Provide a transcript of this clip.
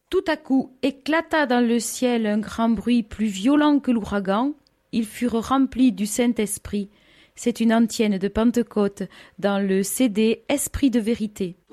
Tout à coup éclata dans le ciel un grand bruit plus violent que l'ouragan. Ils furent remplis du Saint-Esprit. C'est une antienne de Pentecôte dans le CD Esprit de vérité.